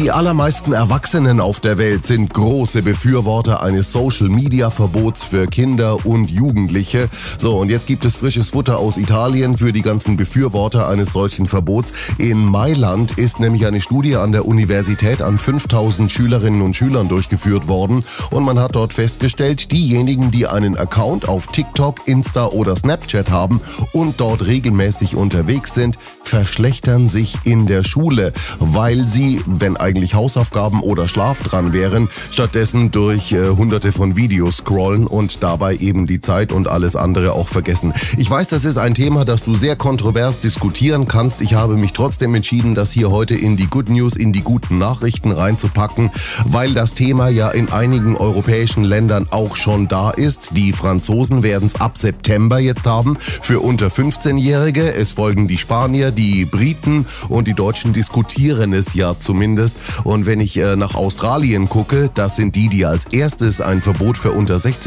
Die allermeisten Erwachsenen auf der Welt sind große Befürworter eines Social-Media-Verbots für Kinder und Jugendliche. So, und jetzt gibt es frisches Futter aus Italien für die ganzen Befürworter eines solchen Verbots. In Mailand ist nämlich eine Studie an der Universität an 5000 Schülerinnen und Schülern durchgeführt worden. Und man hat dort festgestellt, diejenigen, die einen Account auf TikTok, Insta oder Snapchat haben und dort regelmäßig unterwegs sind, verschlechtern sich in der Schule, weil sie, wenn eigentlich Hausaufgaben oder Schlaf dran wären, stattdessen durch hunderte von Videos scrollen und dabei eben die Zeit und alles andere auch vergessen. Ich weiß, das ist ein Thema, das du sehr kontrovers diskutieren kannst. Ich habe mich trotzdem entschieden, das hier heute in die Good News, in die guten Nachrichten reinzupacken, weil das Thema ja in einigen europäischen Ländern auch schon da ist. Die Franzosen werden es ab September jetzt haben für unter 15-Jährige. Es folgen die Spanier, die Briten und die Deutschen diskutieren es ja zumindest. Und wenn ich nach Australien gucke, das sind die als erstes ein Verbot für unter 16